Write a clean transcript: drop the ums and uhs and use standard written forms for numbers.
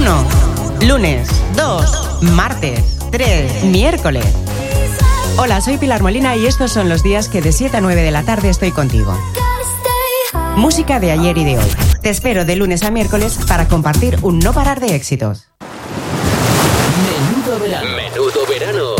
1, lunes. 2, martes. 3, miércoles. Hola, soy Pilar Molina y estos son los días que de 7 a 9 de la tarde estoy contigo. Música de ayer y de hoy. Te espero de lunes a miércoles para compartir un no parar de éxitos. Menudo verano. Menudo verano.